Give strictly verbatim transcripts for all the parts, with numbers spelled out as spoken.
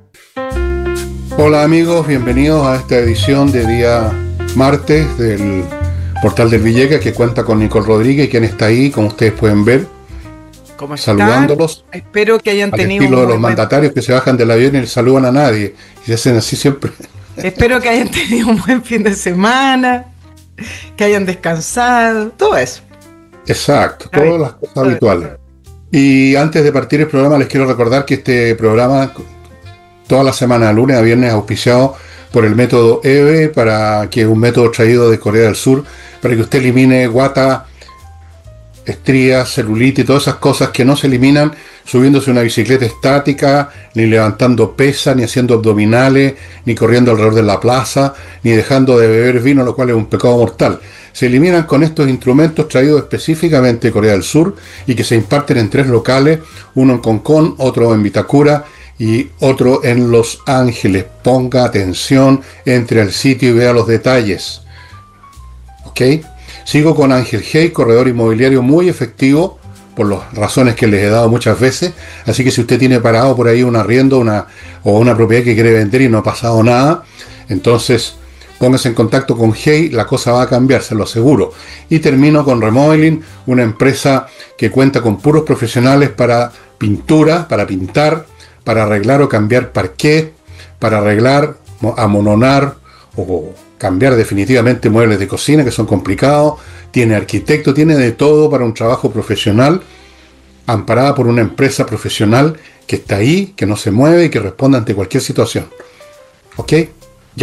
Hola amigos, bienvenidos a esta edición de día martes del Portal del Villega, que cuenta con Nicole Rodríguez, quien está ahí, como ustedes pueden ver, ¿Cómo están? saludándolos, Espero que hayan al tenido un estilo de muy los buen... mandatarios que se bajan del avión y le saludan a nadie, y se hacen así siempre. Espero que hayan tenido un buen fin de semana, que hayan descansado, todo eso. Exacto, Está bien, todas las cosas todo eso. habituales. Y antes de partir el programa, les quiero recordar que este programa, toda la semana, lunes a viernes, auspiciado por el método E V E, para, que es un método traído de Corea del Sur, para que usted elimine guata, estrías, celulitis y todas esas cosas que no se eliminan subiéndose una bicicleta estática, ni levantando pesas, ni haciendo abdominales, ni corriendo alrededor de la plaza, ni dejando de beber vino, lo cual es un pecado mortal. Se eliminan con estos instrumentos traídos específicamente de Corea del Sur y que se imparten en tres locales, uno en Concón, otro en Vitacura y otro en Los Ángeles. Ponga atención, entre al sitio y vea los detalles. ¿Ok? Sigo con Ángel Hey, corredor inmobiliario muy efectivo, por las razones que les he dado muchas veces. Así que si usted tiene parado por ahí un arriendo una, o una propiedad que quiere vender y no ha pasado nada, entonces póngase en contacto con Hey, la cosa va a cambiar, se lo aseguro. Y termino con Remodeling, una empresa que cuenta con puros profesionales para pintura, para pintar, para arreglar o cambiar parquet, para arreglar, amononar o cambiar definitivamente muebles de cocina que son complicados. Tiene arquitecto, tiene de todo para un trabajo profesional, amparada por una empresa profesional que está ahí, que no se mueve y que responde ante cualquier situación. ¿Ok? Ya.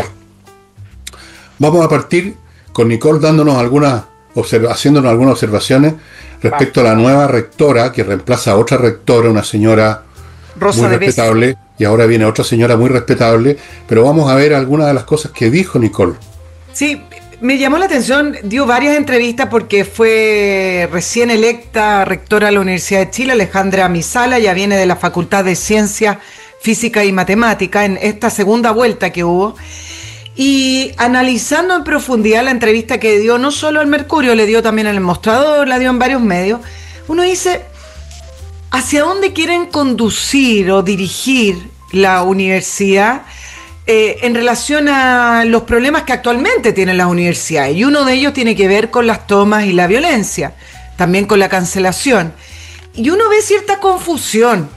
Vamos a partir con Nicole dándonos algunas, observa- haciéndonos algunas observaciones respecto a la nueva rectora que reemplaza a otra rectora, una señora muy Rosa de Bes. respetable, y ahora viene otra señora muy respetable, pero vamos a ver algunas de las cosas que dijo Nicole. Sí, me llamó la atención, dio varias entrevistas porque fue recién electa rectora de la Universidad de Chile, Alejandra Misala, ya viene de la Facultad de Ciencias Física y Matemática en esta segunda vuelta que hubo. Y analizando en profundidad la entrevista que dio, no solo al Mercurio, le dio también al Mostrador, la dio en varios medios, uno dice, ¿hacia dónde quieren conducir o dirigir la universidad eh, en relación a los problemas que actualmente tienen las universidades? Y uno de ellos tiene que ver con las tomas y la violencia, también con la cancelación. Y uno ve cierta confusión.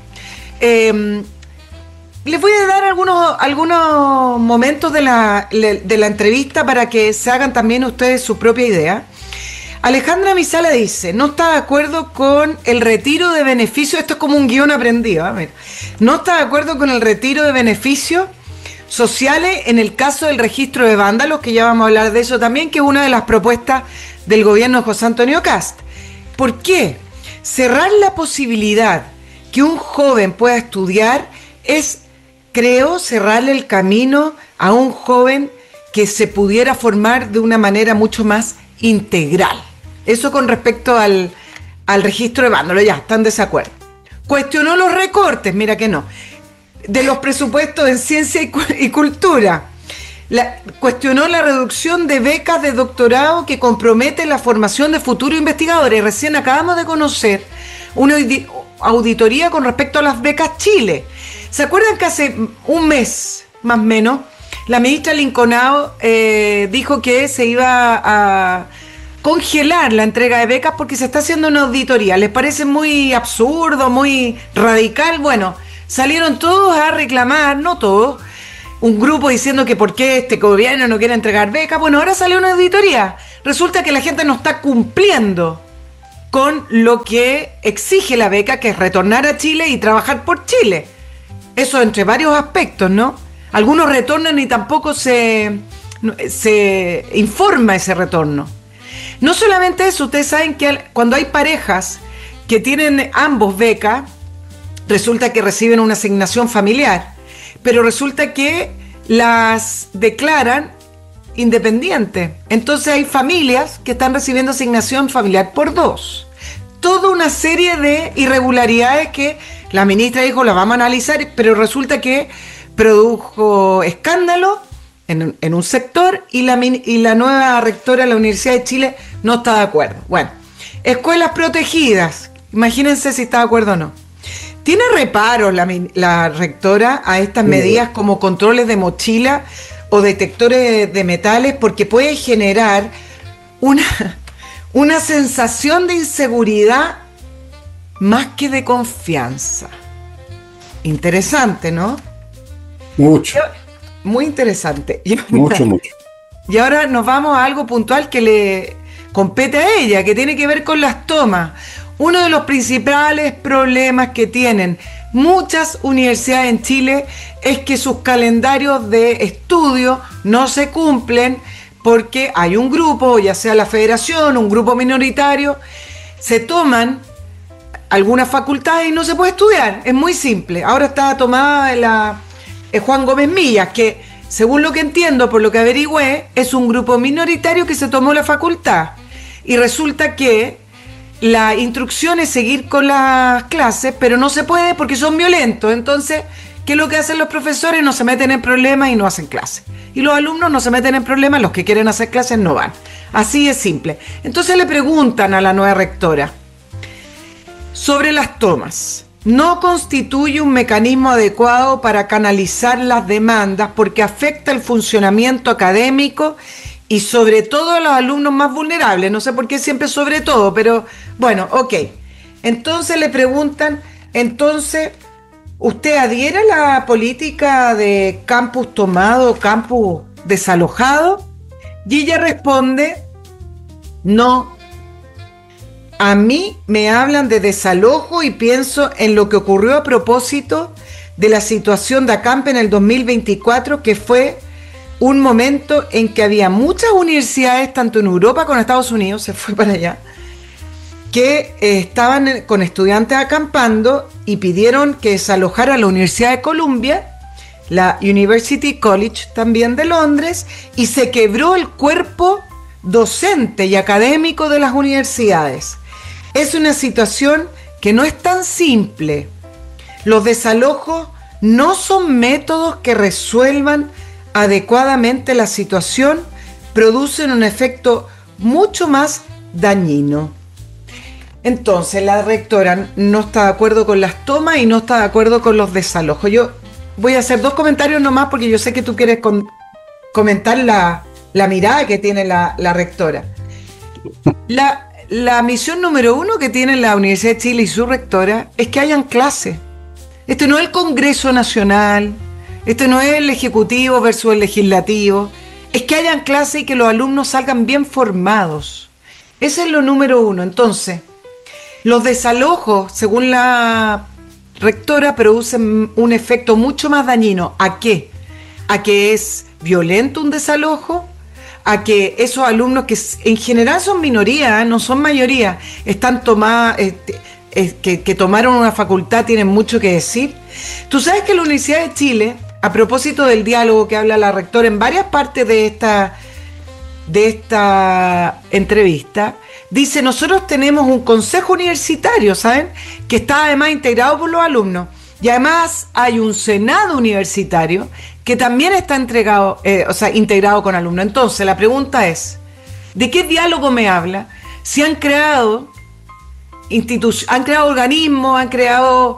Eh, Les voy a dar algunos, algunos momentos de la, de la entrevista para que se hagan también ustedes su propia idea. Alejandra Misala dice, no está de acuerdo con el retiro de beneficios, esto es como un guión aprendido, ¿eh? Mira. No está de acuerdo con el retiro de beneficios sociales en el caso del registro de vándalos, que ya vamos a hablar de eso también, que es una de las propuestas del gobierno de José Antonio Kast. ¿Por qué? Cerrar la posibilidad que un joven pueda estudiar es, creo, cerrarle el camino a un joven que se pudiera formar de una manera mucho más integral. Eso con respecto al, al registro de vándalos, ya, están de desacuerdo. Cuestionó los recortes, mira que no, de los presupuestos en ciencia y, y cultura. La, cuestionó la reducción de becas de doctorado que compromete la formación de futuros investigadores. Recién acabamos de conocer una auditoría con respecto a las becas Chile. ¿Se acuerdan que hace un mes, más o menos, la ministra Linconao eh, dijo que se iba a congelar la entrega de becas porque se está haciendo una auditoría? ¿Les parece muy absurdo, muy radical? Bueno, salieron todos a reclamar, no todos, un grupo diciendo que por qué este gobierno no quiere entregar becas. Bueno, ahora salió una auditoría. Resulta que la gente no está cumpliendo con lo que exige la beca, que es retornar a Chile y trabajar por Chile. Eso entre varios aspectos, ¿no? Algunos retornan y tampoco se, se informa ese retorno. No solamente eso, ustedes saben que cuando hay parejas que tienen ambos becas, resulta que reciben una asignación familiar, pero resulta que las declaran independientes. Entonces hay familias que están recibiendo asignación familiar por dos. Toda una serie de irregularidades que la ministra dijo, la vamos a analizar, pero resulta que produjo escándalo en, en un sector y la, y la nueva rectora de la Universidad de Chile no está de acuerdo. Bueno, escuelas protegidas, imagínense si está de acuerdo o no. ¿Tiene reparos la, la rectora a estas medidas como controles de mochila o detectores de metales? Porque puede generar una, una sensación de inseguridad más que de confianza. Interesante, ¿no? Mucho. Muy interesante. Y, mucho, mucho. Y ahora nos vamos a algo puntual que le compete a ella, que tiene que ver con las tomas. Uno de los principales problemas que tienen muchas universidades en Chile es que sus calendarios de estudio no se cumplen porque hay un grupo, ya sea la federación, un grupo minoritario, se toman algunas facultades y no se puede estudiar. Es muy simple. Ahora está tomada la eh, Juan Gómez Millas, que según lo que entiendo, por lo que averigüé, es un grupo minoritario que se tomó la facultad. Y resulta que la instrucción es seguir con las clases, pero no se puede porque son violentos. Entonces, ¿qué es lo que hacen los profesores? No se meten en problemas y no hacen clases. Y los alumnos no se meten en problemas, los que quieren hacer clases no van. Así es simple. Entonces le preguntan a la nueva rectora sobre las tomas. No constituye un mecanismo adecuado para canalizar las demandas porque afecta el funcionamiento académico y sobre todo a los alumnos más vulnerables. No sé por qué siempre sobre todo, pero bueno, ok. Entonces le preguntan, entonces, ¿usted adhiere a la política de campus tomado, campus desalojado? Y ella responde, no. A mí me hablan de desalojo y pienso en lo que ocurrió a propósito de la situación de Acampe en el dos mil veinticuatro, que fue un momento en que había muchas universidades, tanto en Europa como en Estados Unidos, se fue para allá, que eh, estaban con estudiantes acampando y pidieron que desalojara la Universidad de Columbia, la University College también de Londres, y se quebró el cuerpo docente y académico de las universidades. Es una situación que no es tan simple. Los desalojos no son métodos que resuelvan adecuadamente la situación, producen un efecto mucho más dañino. Entonces la rectora no está de acuerdo con las tomas y no está de acuerdo con los desalojos. Yo voy a hacer dos comentarios nomás porque yo sé que tú quieres con, comentar la, la mirada que tiene la, la rectora. La, la misión número uno que tiene la Universidad de Chile y su rectora es que hayan clases. Este no es el Congreso Nacional, este no es el Ejecutivo versus el Legislativo, es que hayan clases y que los alumnos salgan bien formados. Ese es lo número uno. Entonces, los desalojos, según la rectora, producen un efecto mucho más dañino. ¿A qué? A que es violento un desalojo, a que esos alumnos que en general son minoría, no son mayoría, están tomados, eh, eh, que, que tomaron una facultad, tienen mucho que decir. Tú sabes que la Universidad de Chile, a propósito del diálogo que habla la rectora en varias partes de esta, de esta entrevista, dice, nosotros tenemos un consejo universitario, ¿saben? Que está además integrado por los alumnos. Y además hay un senado universitario que también está entregado, eh, o sea, integrado con alumnos. Entonces, la pregunta es, ¿de qué diálogo me habla? Si han creado institu- han creado organismos, han creado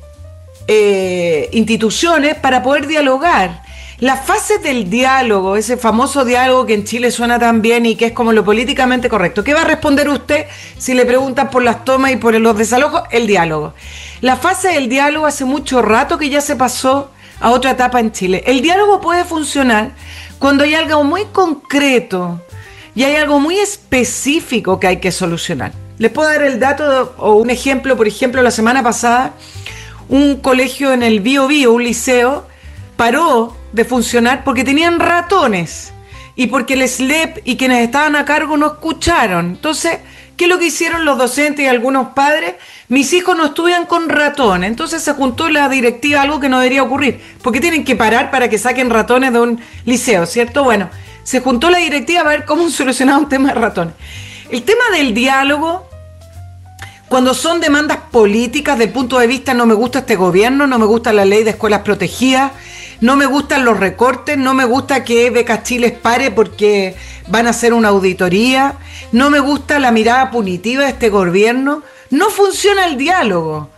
eh, instituciones para poder dialogar. Las fases del diálogo, ese famoso diálogo que en Chile suena tan bien y que es como lo políticamente correcto. ¿Qué va a responder usted si le preguntan por las tomas y por los desalojos? El diálogo. La fase del diálogo hace mucho rato que ya se pasó a otra etapa en Chile. El diálogo puede funcionar cuando hay algo muy concreto y hay algo muy específico que hay que solucionar. Les puedo dar el dato o un ejemplo. Por ejemplo, la semana pasada, un colegio en el Bío Bío, un liceo, paró de funcionar porque tenían ratones y porque el S L E P y quienes estaban a cargo no escucharon. Entonces, ¿qué es lo que hicieron los docentes y algunos padres? Mis hijos no estudian con ratones. Entonces se juntó la directiva, algo que no debería ocurrir, porque tienen que parar para que saquen ratones de un liceo, ¿cierto? Bueno, se juntó la directiva para ver cómo solucionar un tema de ratones. El tema del diálogo, cuando son demandas políticas, del punto de vista no me gusta este gobierno, no me gusta la ley de escuelas protegidas, no me gustan los recortes, no me gusta que Becas Chile pare porque van a hacer una auditoría, no me gusta la mirada punitiva de este gobierno, no funciona el diálogo.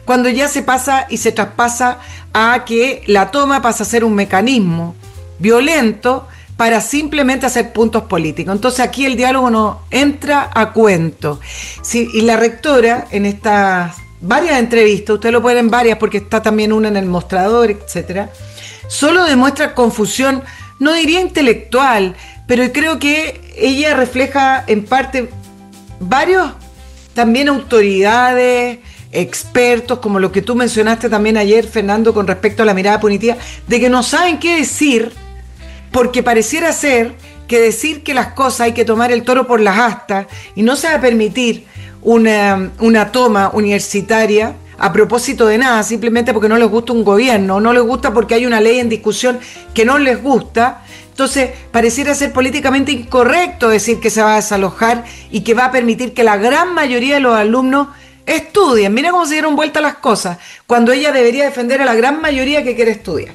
cuando ya se pasa y se traspasa a que la toma pasa a ser un mecanismo violento para simplemente hacer puntos políticos. Entonces aquí el diálogo no entra a cuento. Sí, y la rectora en estas varias entrevistas, ustedes lo pueden ver en varias porque está también una en el mostrador, etcétera, solo demuestra confusión, no diría intelectual, pero creo que ella refleja en parte varios también autoridades, expertos, como lo que tú mencionaste también ayer, Fernando, con respecto a la mirada punitiva, de que no saben qué decir, porque pareciera ser que decir que las cosas hay que tomar el toro por las astas y no se va a permitir una, una toma universitaria a propósito de nada, simplemente porque no les gusta un gobierno, no les gusta porque hay una ley en discusión que no les gusta. Entonces pareciera ser políticamente incorrecto decir que se va a desalojar y que va a permitir que la gran mayoría de los alumnos estudien. Mira cómo se dieron vuelta las cosas, cuando ella debería defender a la gran mayoría que quiere estudiar.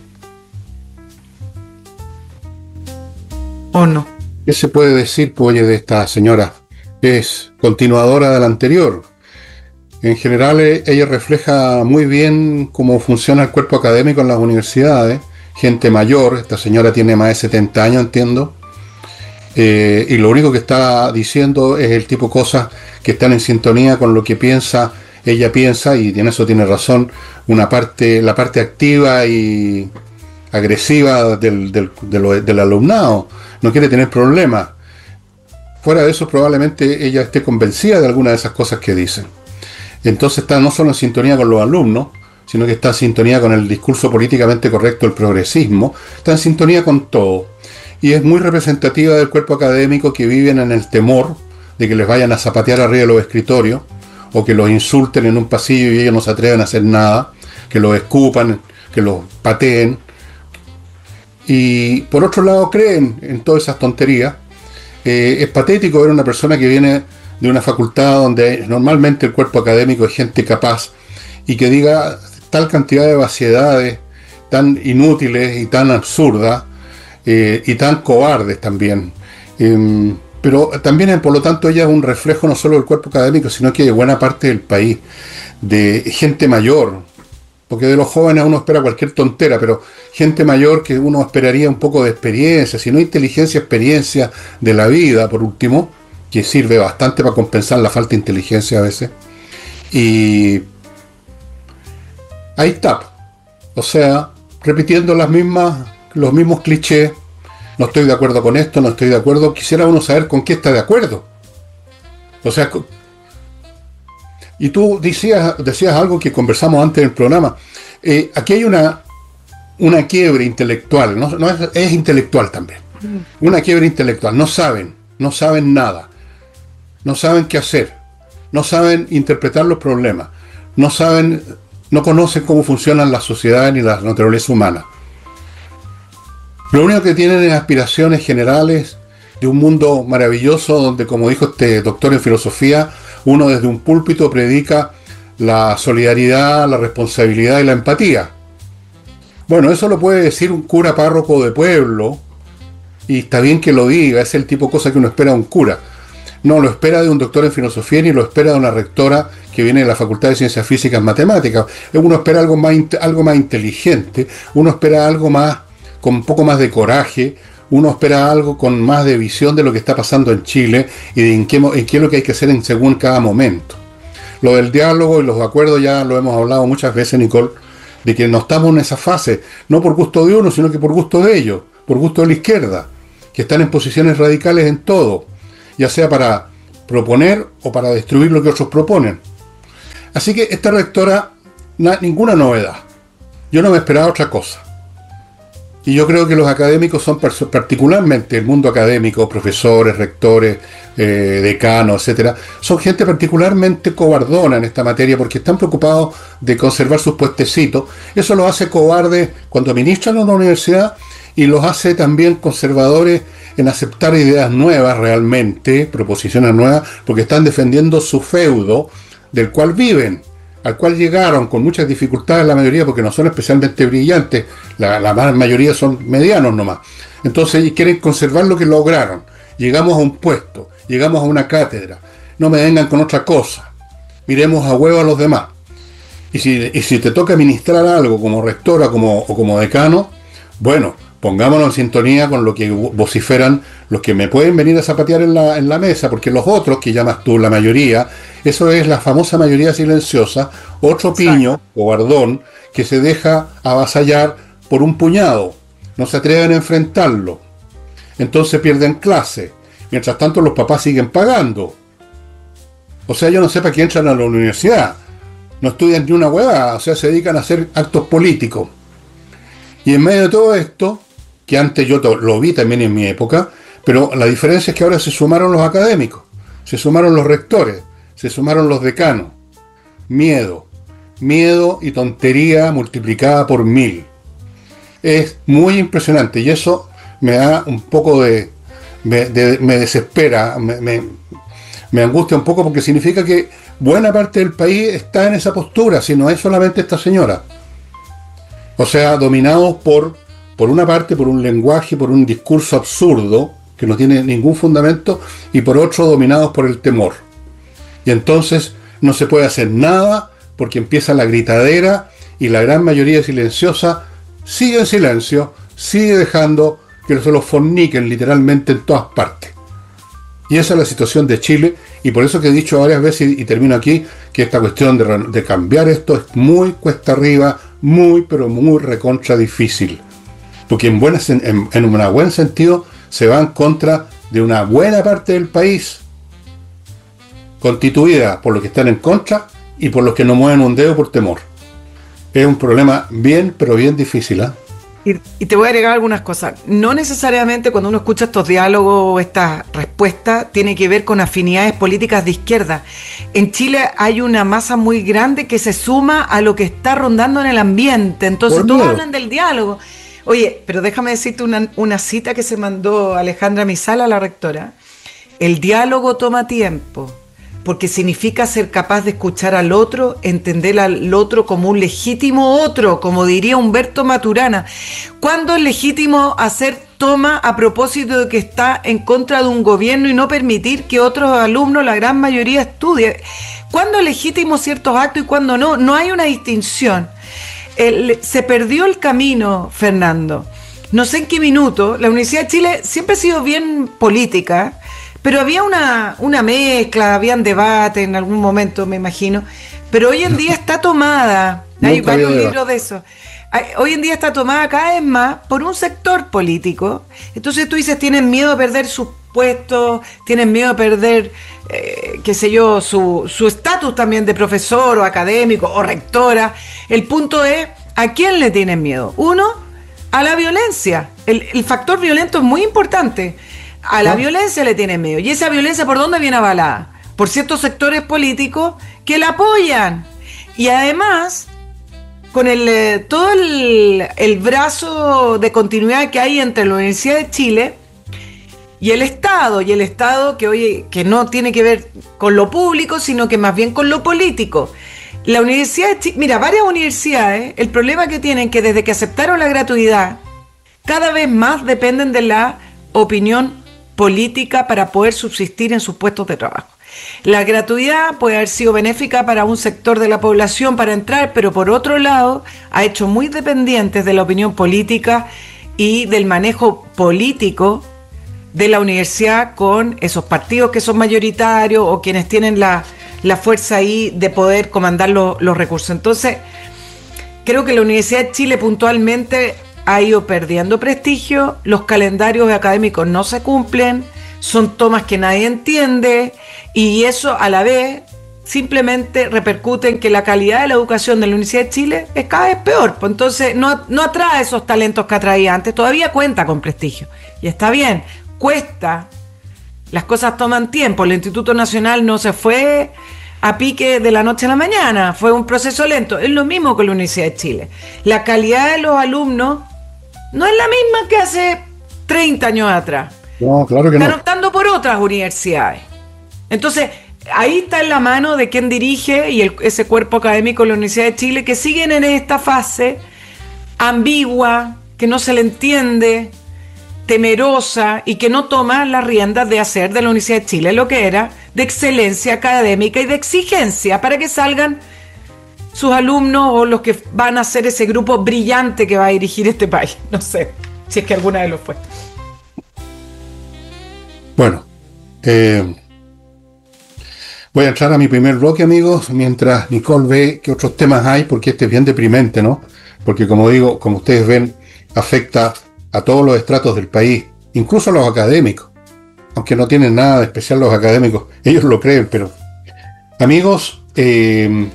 ¿O no? ¿Qué se puede decir, pues, de esta señora? Es continuadora de la anterior. En general, ella refleja muy bien cómo funciona el cuerpo académico en las universidades. Gente mayor, esta señora tiene más de setenta años, entiendo, eh, y lo único que está diciendo es el tipo de cosas que están en sintonía con lo que piensa, ella piensa, y en eso tiene razón, una parte, la parte activa y agresiva del, del, de lo, del alumnado. No quiere tener problemas. Fuera de eso, probablemente ella esté convencida de alguna de esas cosas que dicen. Entonces está no solo en sintonía con los alumnos, sino que está en sintonía con el discurso políticamente correcto del progresismo, está en sintonía con todo. Y es muy representativa del cuerpo académico que viven en el temor de que les vayan a zapatear arriba de los escritorios, o que los insulten en un pasillo y ellos no se atreven a hacer nada, que los escupan, que los pateen. Y por otro lado creen en todas esas tonterías. Eh, es patético ver a una persona que viene de una facultad donde normalmente el cuerpo académico es gente capaz y que diga tal cantidad de vaciedades tan inútiles y tan absurdas eh, y tan cobardes también. Eh, pero también, por lo tanto, ella es un reflejo no solo del cuerpo académico, sino que de buena parte del país, de gente mayor, porque de los jóvenes uno espera cualquier tontera, pero gente mayor que uno esperaría un poco de experiencia, si no inteligencia, experiencia de la vida, por último, que sirve bastante para compensar la falta de inteligencia a veces. Y ahí está. O sea, repitiendo las mismas, los mismos clichés. No estoy de acuerdo con esto, no estoy de acuerdo. Quisiera uno saber con qué está de acuerdo. O sea, y tú decías, decías algo que conversamos antes del programa. Eh, aquí hay una, una quiebre intelectual, no, no es, es intelectual también. Una quiebre intelectual. No saben, no saben nada. No saben qué hacer. No saben interpretar los problemas. No saben, no conocen cómo funcionan las sociedades ni la naturaleza humana. Lo único que tienen es aspiraciones generales de un mundo maravilloso donde, como dijo este doctor en filosofía, uno desde un púlpito predica la solidaridad, la responsabilidad y la empatía. Bueno, eso lo puede decir un cura párroco de pueblo, y está bien que lo diga, es el tipo de cosa que uno espera de un cura. No lo espera de un doctor en filosofía ni lo espera de una rectora que viene de la Facultad de Ciencias Físicas y Matemáticas. Uno espera algo más, algo más inteligente, uno espera algo más, con un poco más de coraje, uno espera algo con más de visión de lo que está pasando en Chile y de en qué, en qué es lo que hay que hacer en según cada momento. Lo del diálogo y los acuerdos ya lo hemos hablado muchas veces, Nicole, de que no estamos en esa fase, no por gusto de uno, sino que por gusto de ellos, por gusto de la izquierda, que están en posiciones radicales en todo, ya sea para proponer o para destruir lo que otros proponen. Así que esta rectora, na, ninguna novedad. Yo no me esperaba otra cosa. Y yo creo que los académicos son particularmente el mundo académico, profesores, rectores, eh, decanos, etcétera, son gente particularmente cobardona en esta materia porque están preocupados de conservar sus puestecitos. Eso los hace cobardes cuando administran una universidad y los hace también conservadores en aceptar ideas nuevas realmente, proposiciones nuevas, porque están defendiendo su feudo del cual viven, al cual llegaron con muchas dificultades la mayoría, porque no son especialmente brillantes, la, la mayoría son medianos nomás. Entonces quieren conservar lo que lograron. Llegamos a un puesto, llegamos a una cátedra, no me vengan con otra cosa, miremos a huevo a los demás. Y si, y si te toca ministrar algo como rectora como, o como decano, bueno, pongámonos en sintonía con lo que vociferan los que me pueden venir a zapatear en la, en la mesa, porque los otros, que llamas tú la mayoría, eso es la famosa mayoría silenciosa, otro piño, cobardón, que se deja avasallar por un puñado, no se atreven a enfrentarlo, entonces pierden clase, mientras tanto los papás siguen pagando. O sea, yo no sé para qué entran a la universidad, no estudian ni una hueá, o sea, se dedican a hacer actos políticos. Y en medio de todo esto, que antes yo lo vi también en mi época, pero la diferencia es que ahora se sumaron los académicos, se sumaron los rectores, se sumaron los decanos. Miedo, miedo y tontería multiplicada por mil. Es muy impresionante y eso me da un poco de... me, de, me desespera, me, me, me angustia un poco porque significa que buena parte del país está en esa postura, si no es solamente esta señora. O sea, dominados por, por una parte, por un lenguaje, por un discurso absurdo, que no tiene ningún fundamento, y por otro, dominados por el temor. Y entonces no se puede hacer nada porque empieza la gritadera y la gran mayoría silenciosa sigue en silencio, sigue dejando que se los forniquen literalmente en todas partes. Y esa es la situación de Chile, y por eso que he dicho varias veces, y termino aquí, que esta cuestión de, de cambiar esto es muy cuesta arriba, muy, pero muy recontra difícil. Porque en, buena, en, en un buen sentido se va en contra de una buena parte del país, constituida por los que están en contra y por los que no mueven un dedo por temor. Es un problema bien, pero bien difícil, ¿eh? Y, y te voy a agregar algunas cosas. No necesariamente cuando uno escucha estos diálogos, estas respuestas, tiene que ver con afinidades políticas de izquierda. En Chile hay una masa muy grande que se suma a lo que está rondando en el ambiente. Entonces Por todos miedo. hablan del diálogo. Oye, pero déjame decirte una, una cita que se mandó Alejandra Misala, la rectora. El diálogo toma tiempo, porque significa ser capaz de escuchar al otro, entender al otro como un legítimo otro, como diría Humberto Maturana. ¿Cuándo es legítimo hacer toma a propósito de que está en contra de un gobierno y no permitir que otros alumnos, la gran mayoría, estudien? ¿Cuándo es legítimo ciertos actos y cuándo no? No hay una distinción. El, se perdió el camino, Fernando. No sé en qué minuto. La Universidad de Chile siempre ha sido bien política, pero había una, una mezcla, habían debate en algún momento, me imagino. Pero hoy en día está tomada. Hay Nunca varios había libros de eso. Hay- Hoy en día está tomada cada vez más por un sector político. Entonces tú dices, tienen miedo de perder sus puestos, tienen miedo de perder, eh, qué sé yo, su su estatus también de profesor o académico o rectora. El punto es, ¿a quién le tienen miedo? Uno, a la violencia. El, el factor violento es muy importante. A la Ah. violencia le tienen miedo. ¿Y esa violencia por dónde viene avalada? Por ciertos sectores políticos que la apoyan. Y además, con el eh, todo el, el brazo de continuidad que hay entre la Universidad de Chile y el Estado, y el Estado que hoy que no tiene que ver con lo público, sino que más bien con lo político. La Universidad de Chile, mira, varias universidades, el problema que tienen que desde que aceptaron la gratuidad, cada vez más dependen de la opinión política para poder subsistir en sus puestos de trabajo. La gratuidad puede haber sido benéfica para un sector de la población para entrar, pero por otro lado ha hecho muy dependientes de la opinión política y del manejo político de la universidad con esos partidos que son mayoritarios o quienes tienen la, la fuerza ahí de poder comandar lo, los recursos. Entonces, creo que la Universidad de Chile puntualmente ha ido perdiendo prestigio, los calendarios académicos no se cumplen, son tomas que nadie entiende y eso a la vez simplemente repercute en que la calidad de la educación de la Universidad de Chile es cada vez peor. Pues entonces no, no atrae esos talentos que atraía antes, todavía cuenta con prestigio y está bien, cuesta, las cosas toman tiempo, el Instituto Nacional no se fue a pique de la noche a la mañana, fue un proceso lento, es lo mismo con la Universidad de Chile. La calidad de los alumnos no es la misma que hace treinta años atrás. No, claro que Están no. optando por otras universidades. Entonces, ahí está en la mano de quien dirige y el- ese cuerpo académico de la Universidad de Chile que siguen en esta fase ambigua, que no se le entiende, temerosa y que no toma las riendas de hacer de la Universidad de Chile lo que era de excelencia académica y de exigencia para que salgan sus alumnos o los que van a ser ese grupo brillante que va a dirigir este país. No sé si es que alguna vez lo fue. Bueno, eh, voy a entrar a mi primer bloque, amigos, mientras Nicole ve qué otros temas hay, porque este es bien deprimente, ¿no? Porque, como digo, como ustedes ven, afecta a todos los estratos del país, incluso a los académicos, aunque no tienen nada de especial los académicos, ellos lo creen, pero... Amigos, eh,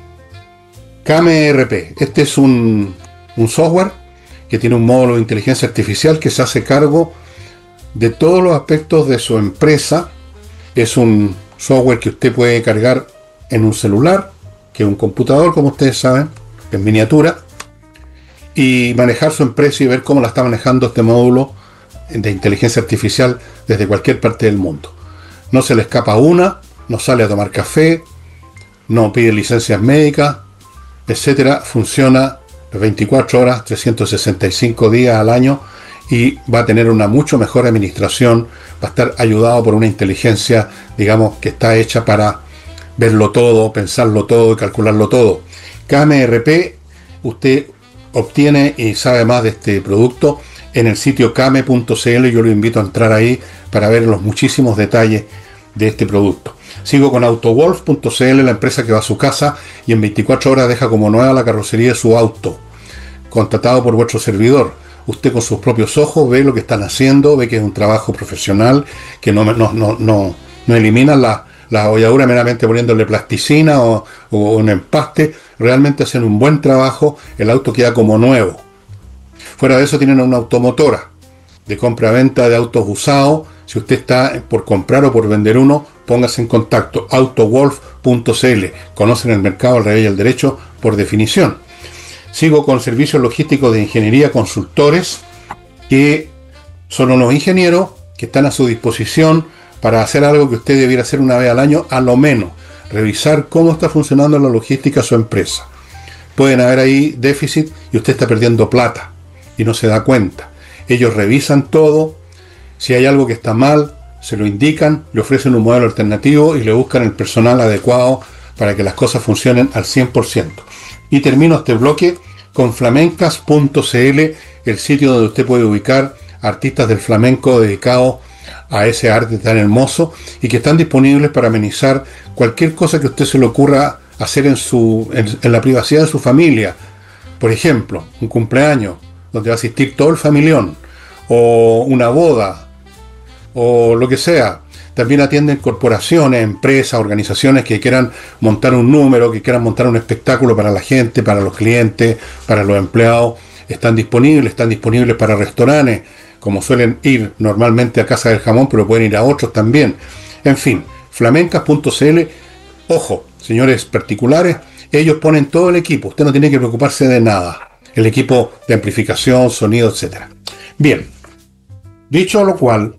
K M R P, este es un, un software que tiene un módulo de inteligencia artificial que se hace cargo de todos los aspectos de su empresa. Es un software que usted puede cargar en un celular, que es un computador, como ustedes saben, en miniatura, y manejar su empresa y ver cómo la está manejando este módulo de inteligencia artificial desde cualquier parte del mundo. No se le escapa una, no sale a tomar café, no pide licencias médicas, etcétera. Funciona las veinticuatro horas, trescientos sesenta y cinco días al año, y va a tener una mucho mejor administración, va a estar ayudado por una inteligencia, digamos, que está hecha para verlo todo, pensarlo todo y calcularlo todo. K M R P, usted obtiene y sabe más de este producto en el sitio kame punto c l. Yo lo invito a entrar ahí para ver los muchísimos detalles de este producto. Sigo con autowolf punto c l, la empresa que va a su casa y en veinticuatro horas deja como nueva la carrocería de su auto, contratado por vuestro servidor. Usted con sus propios ojos ve lo que están haciendo, ve que es un trabajo profesional, que no, no, no, no, no eliminan la, la holladura meramente poniéndole plasticina o, o un empaste. Realmente hacen un buen trabajo, el auto queda como nuevo. Fuera de eso tienen una automotora de compra-venta de autos usados. Si usted está por comprar o por vender uno, póngase en contacto, autowolf punto c l. Conocen el mercado al revés y al derecho por definición. Sigo con servicios logísticos de ingeniería consultores, que son unos ingenieros que están a su disposición para hacer algo que usted debiera hacer una vez al año, a lo menos, revisar cómo está funcionando la logística de su empresa. Pueden haber ahí déficit y usted está perdiendo plata y no se da cuenta. Ellos revisan todo. Si hay algo que está mal, se lo indican, le ofrecen un modelo alternativo y le buscan el personal adecuado para que las cosas funcionen al cien por ciento. Y termino este bloque con flamencas punto c l, el sitio donde usted puede ubicar artistas del flamenco dedicados a ese arte tan hermoso y que están disponibles para amenizar cualquier cosa que a usted se le ocurra hacer en, su, en, en la privacidad de su familia. Por ejemplo, un cumpleaños donde va a asistir todo el familión, o una boda, o lo que sea. También atienden corporaciones, empresas, organizaciones que quieran montar un número, que quieran montar un espectáculo para la gente, para los clientes, para los empleados. Están disponibles, están disponibles para restaurantes, como suelen ir normalmente a Casa del Jamón, pero pueden ir a otros también. En fin, flamencas punto c l. Ojo, señores particulares, ellos ponen todo el equipo. Usted no tiene que preocuparse de nada. El equipo de amplificación, sonido, etcétera. Bien, dicho lo cual,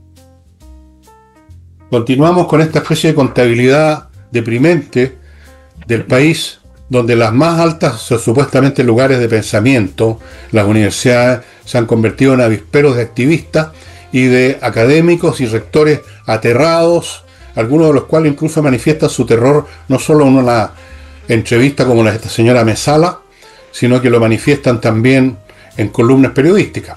continuamos con esta especie de contabilidad deprimente del país, donde las más altas son supuestamente lugares de pensamiento, las universidades se han convertido en avisperos de activistas y de académicos y rectores aterrados, algunos de los cuales incluso manifiestan su terror no solo en una entrevista como la de esta señora Mesala, sino que lo manifiestan también en columnas periodísticas.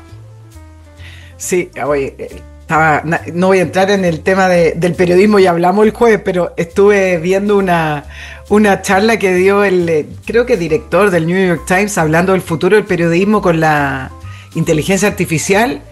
Sí, oye, estaba, no voy a entrar en el tema de, del periodismo, ya hablamos el jueves, pero estuve viendo una, una charla que dio el, creo que director del New York Times, hablando del futuro del periodismo con la inteligencia artificial.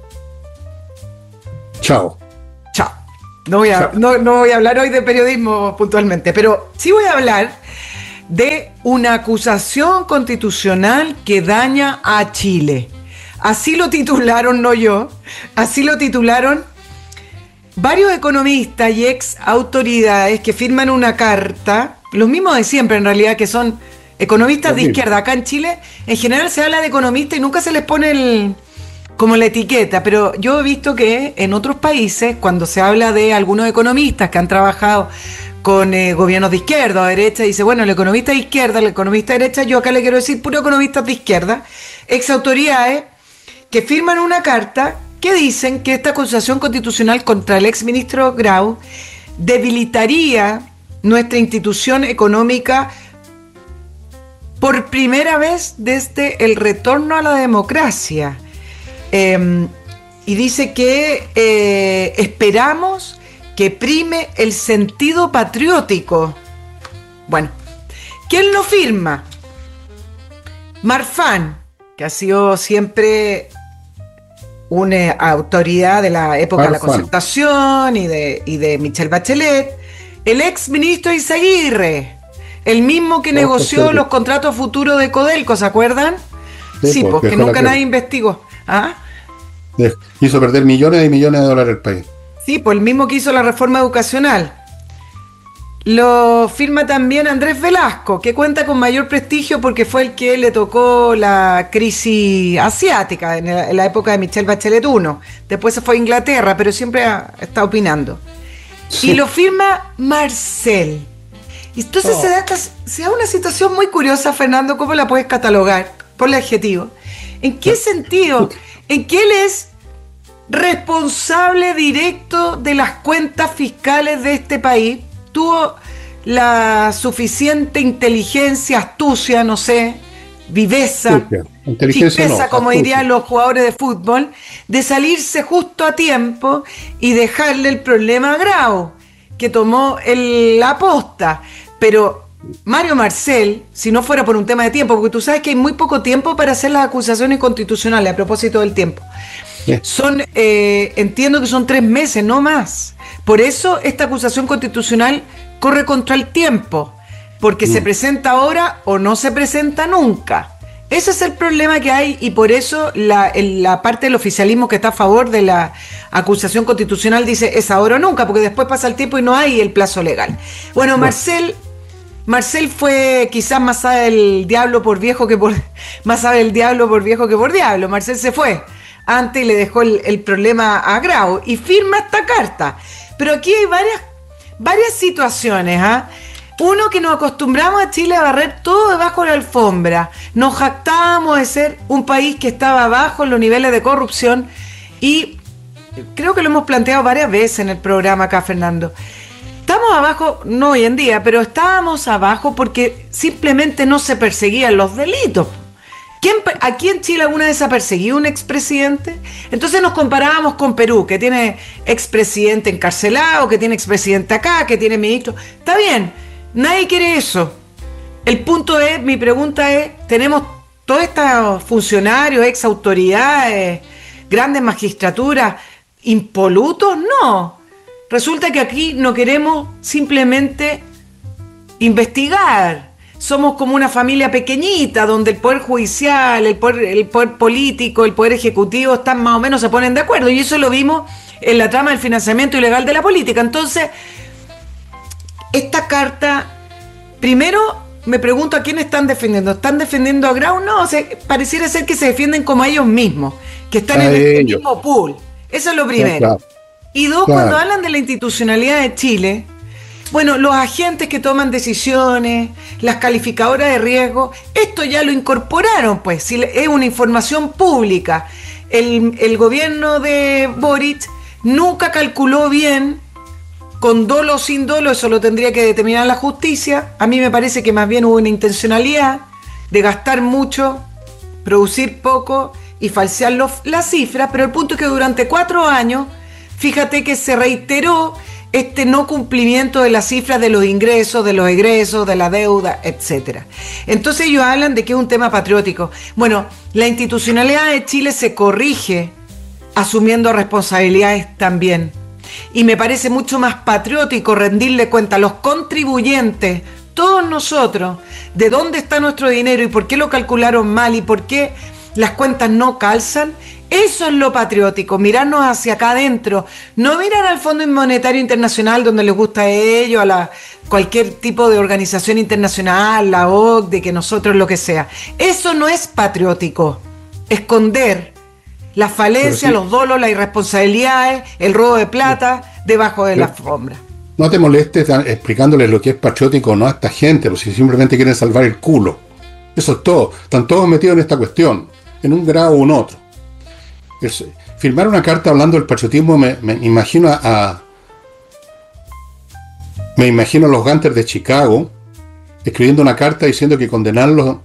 Chao. Chao. No voy a, Chao. No, no voy a hablar hoy de periodismo puntualmente, pero sí voy a hablar de una acusación constitucional que daña a Chile. Así lo titularon, no yo, así lo titularon varios economistas y ex autoridades que firman una carta, los mismos de siempre en realidad, que son economistas de izquierda. Acá en Chile en general se habla de economistas y nunca se les pone el, como la etiqueta, pero yo he visto que en otros países, cuando se habla de algunos economistas que han trabajado con eh, gobiernos de izquierda o derecha, dice, bueno, el economista de izquierda, el economista de derecha, yo acá le quiero decir puro economistas de izquierda, ex autoridades que firman una carta que dicen que esta acusación constitucional contra el ex ministro Grau debilitaría nuestra institución económica por primera vez desde el retorno a la democracia. Eh, y dice que eh, esperamos que prime el sentido patriótico. Bueno, ¿quién lo firma? Marfan, que ha sido siempre una autoridad de la época Marfan. de la concertación y de, y de Michelle Bachelet, el ex ministro Izaguirre, el mismo que no, negoció pues, los contratos futuros de Codelco, ¿se acuerdan? Sí, sí porque nunca nadie investigó. ¿Ah? Hizo perder millones y millones de dólares al país. Sí, pues el mismo que hizo la reforma educacional. Lo firma también Andrés Velasco, que cuenta con mayor prestigio porque fue el que le tocó la crisis asiática en la, en la época de Michelle Bachelet uno. Después se fue a Inglaterra, pero siempre ha, está opinando. Sí. Y lo firma Marcel. Entonces oh. se, da esta, se da una situación muy curiosa, Fernando. ¿Cómo la puedes catalogar? Por el adjetivo. ¿En qué sentido? En que él es responsable directo de las cuentas fiscales de este país. Tuvo la suficiente inteligencia, astucia, no sé, viveza, inteligencia chispeza, no, como astucia. Dirían los jugadores de fútbol, de salirse justo a tiempo y dejarle el problema a Grau, que tomó el, la posta. Pero Mario Marcel, si no fuera por un tema de tiempo, porque tú sabes que hay muy poco tiempo para hacer las acusaciones constitucionales a propósito del tiempo. Sí. Son, eh, entiendo que son tres meses, no más. Por eso esta acusación constitucional corre contra el tiempo, porque mm. se presenta ahora o no se presenta nunca. Ese es el problema que hay y por eso la, la parte del oficialismo que está a favor de la acusación constitucional dice es ahora o nunca, porque después pasa el tiempo y no hay el plazo legal. Bueno, Marcel... Marcel fue quizás más sabe el diablo por viejo que por más sabe el diablo por viejo que por diablo. Marcel se fue antes y le dejó el, el problema a Grau y firma esta carta. Pero aquí hay varias, varias situaciones, ¿ah? ¿eh? Uno, que nos acostumbramos a Chile a barrer todo debajo de la alfombra. Nos jactábamos de ser un país que estaba bajo en los niveles de corrupción y creo que lo hemos planteado varias veces en el programa acá, Fernando. Estamos abajo, no hoy en día, pero estábamos abajo porque simplemente no se perseguían los delitos. ¿Quién, ¿Aquí en Chile alguna vez ha perseguido un expresidente? Entonces nos comparábamos con Perú, que tiene expresidente encarcelado, que tiene expresidente acá, que tiene ministro. Está bien, nadie quiere eso. El punto es, mi pregunta es, ¿tenemos todos estos funcionarios, ex autoridades, grandes magistraturas, impolutos? No. Resulta que aquí no queremos simplemente investigar. Somos como una familia pequeñita donde el poder judicial, el poder, el poder político, el poder ejecutivo están más o menos, se ponen de acuerdo. Y eso lo vimos en la trama del financiamiento ilegal de la política. Entonces, esta carta, primero me pregunto a quién están defendiendo. ¿Están defendiendo a Grau? No, o sea, pareciera ser que se defienden como a ellos mismos, que están a en el mismo pool. Eso es lo primero. Claro. Y dos, claro. Cuando hablan de la institucionalidad de Chile, bueno, los agentes que toman decisiones, las calificadoras de riesgo, esto ya lo incorporaron, pues, si es una información pública. El, el gobierno de Boric nunca calculó bien, con dolo o sin dolo, eso lo tendría que determinar la justicia. A mí me parece que más bien hubo una intencionalidad de gastar mucho, producir poco y falsear los, las cifras, pero el punto es que durante cuatro años, fíjate que se reiteró este no cumplimiento de las cifras de los ingresos, de los egresos, de la deuda, etcétera. Entonces ellos hablan de que es un tema patriótico. Bueno, la institucionalidad de Chile se corrige asumiendo responsabilidades también. Y me parece mucho más patriótico rendirle cuenta a los contribuyentes, todos nosotros, de dónde está nuestro dinero y por qué lo calcularon mal y por qué las cuentas no calzan. Eso es lo patriótico, mirarnos hacia acá adentro, no mirar al Fondo Monetario Internacional donde les gusta a ellos, a la, cualquier tipo de organización internacional, la O C D E, que nosotros lo que sea. Eso no es patriótico, esconder las falencias, sí, los dolos, las irresponsabilidades, el robo de plata debajo de la alfombra. No te molestes explicándoles lo que es patriótico no a esta gente, porque si simplemente quieren salvar el culo. Eso es todo, están todos metidos en esta cuestión, en un grado u otro. Es, firmar una carta hablando del patriotismo me, me imagino a me imagino a los Gunther de Chicago escribiendo una carta diciendo que condenarlos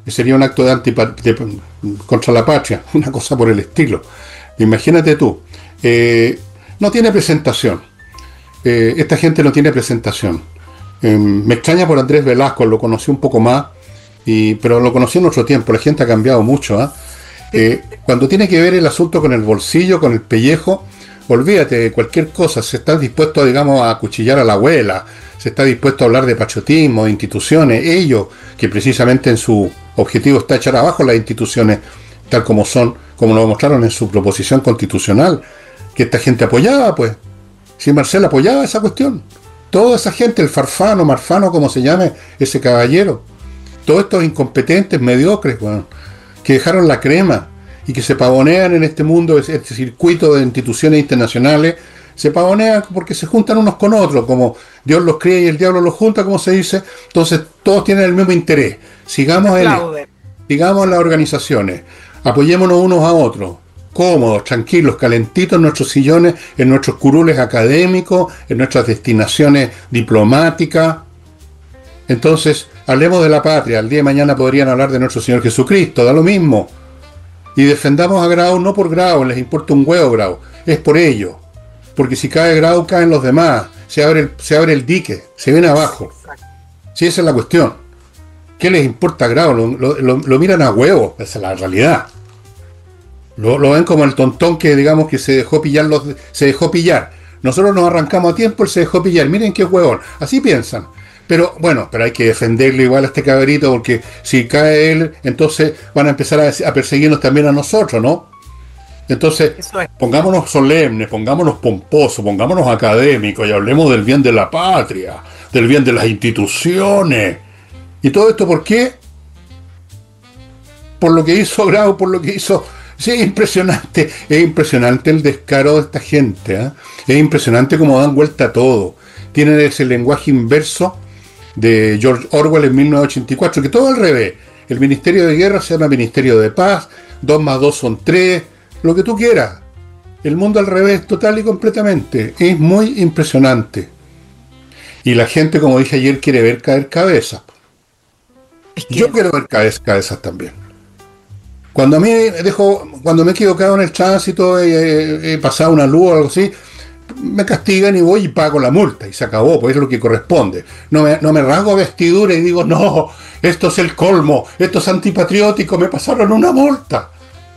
sería un acto de antipa de, contra la patria, una cosa por el estilo. Imagínate tú, eh, no tiene presentación, eh, esta gente no tiene presentación. Eh, me extraña por Andrés Velasco, lo conocí un poco más, y, pero lo conocí en otro tiempo, la gente ha cambiado mucho, ¿eh? Eh, cuando tiene que ver el asunto con el bolsillo, con el pellejo, olvídate de cualquier cosa, se está dispuesto, digamos, a acuchillar a la abuela, se está dispuesto a hablar de patriotismo, de instituciones, ellos, que precisamente en su objetivo está echar abajo las instituciones tal como son, como lo mostraron en su proposición constitucional, que esta gente apoyaba, pues, si Marcel apoyaba esa cuestión, toda esa gente, el Farfano, Marfano, como se llame ese caballero, todos estos incompetentes, mediocres, bueno, que dejaron la crema y que se pavonean en este mundo, este circuito de instituciones internacionales, se pavonean porque se juntan unos con otros, como Dios los cría y el diablo los junta, como se dice, entonces todos tienen el mismo interés. Sigamos en, sigamos en las organizaciones, apoyémonos unos a otros, cómodos, tranquilos, calentitos en nuestros sillones, en nuestros curules académicos, en nuestras destinaciones diplomáticas. Entonces, hablemos de la patria, el día de mañana podrían hablar de nuestro Señor Jesucristo, da lo mismo. Y defendamos a Grau no por Grau, les importa un huevo Grau, es por ello. Porque si cae Grau, caen los demás, se abre el, se abre el dique, se viene abajo. Sí, esa es la cuestión. ¿Qué les importa Grau? Lo, lo, lo, lo miran a huevo, esa es la realidad. Lo, lo ven como el tontón que, digamos, que se dejó pillar, los, se dejó pillar. Nosotros nos arrancamos a tiempo, él se dejó pillar, miren qué huevón, así piensan. Pero bueno, pero hay que defenderlo igual a este cabrito, porque si cae él, entonces van a empezar a, a perseguirnos también a nosotros, ¿no? Entonces, es. pongámonos solemnes, pongámonos pomposos, pongámonos académicos y hablemos del bien de la patria, del bien de las instituciones. ¿Y todo esto por qué? Por lo que hizo Grau, por lo que hizo... Sí, es impresionante, es impresionante el descaro de esta gente, ¿eh? Es impresionante cómo dan vuelta a todo. Tienen ese lenguaje inverso de George Orwell en mil novecientos ochenta y cuatro, que todo al revés. El Ministerio de Guerra se llama Ministerio de Paz, dos más dos son tres, lo que tú quieras. El mundo al revés, total y completamente. Es muy impresionante. Y la gente, como dije ayer, quiere ver caer cabezas. Es que... Yo quiero ver caer cabezas también. Cuando a mí dejo, cuando me he equivocado en el tránsito, he, he pasado una luz o algo así, me castigan y voy y pago la multa y se acabó, pues es lo que corresponde. No me, no me rasgo vestidura y digo, no, esto es el colmo, esto es antipatriótico, me pasaron una multa.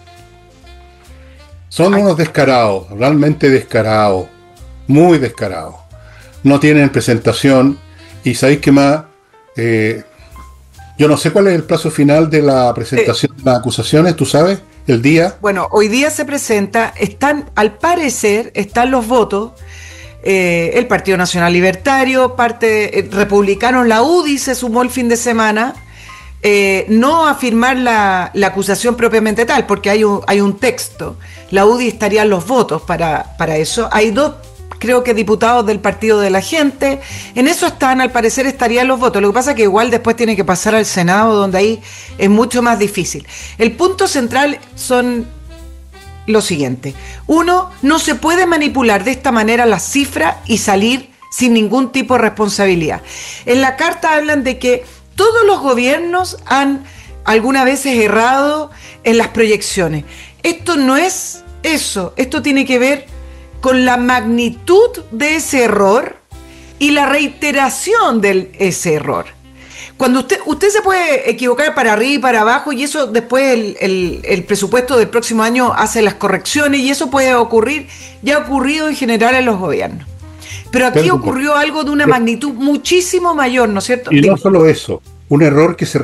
Son unos descarados, realmente descarados, muy descarados. No tienen presentación y ¿sabéis qué más? Eh, yo no sé cuál es el plazo final de la presentación de las acusaciones, ¿tú sabes? El día. Bueno, hoy día se presenta, están, al parecer, están los votos, eh, el Partido Nacional Libertario, parte eh, republicanos, la U D I se sumó el fin de semana, eh, no a firmar la, la acusación propiamente tal, porque hay un, hay un texto, la U D I estarían los votos para, para eso, hay dos, creo que diputados del Partido de la Gente, en eso están, al parecer estarían los votos, lo que pasa es que igual después tiene que pasar al Senado, donde ahí es mucho más difícil. El punto central son lo siguiente: uno, no se puede manipular de esta manera las cifras y salir sin ningún tipo de responsabilidad. En la carta hablan de que todos los gobiernos han algunas veces errado en las proyecciones. Esto no es eso, esto tiene que ver con la magnitud de ese error y la reiteración de ese error. Cuando usted, usted se puede equivocar para arriba y para abajo, y eso después el, el, el presupuesto del próximo año hace las correcciones, y eso puede ocurrir, ya ha ocurrido en general en los gobiernos. Pero aquí ocurrió algo de una magnitud muchísimo mayor, ¿no es cierto? Y no solo eso, un error que se